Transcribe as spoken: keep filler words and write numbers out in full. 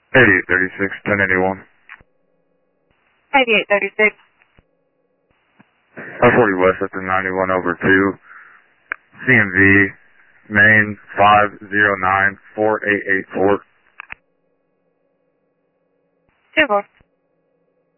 eighty-eight thirty-six, ten eighty-one. eighty-eight thirty-six. I forty West at the ninety-one over two. C M V, main five zero nine four eight eight four. two four.